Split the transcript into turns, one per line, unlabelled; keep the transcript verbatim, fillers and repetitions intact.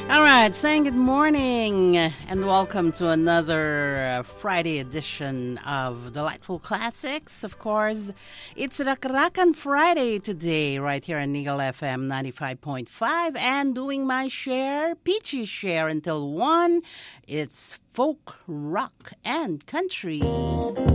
All right, saying good morning and welcome to another uh, Friday edition of Delightful Classics. Of course, it's Rakarakan Friday today, right here on Eagle F M ninety-five point five, and doing my share, Peachy share until one. It's folk, rock, and country.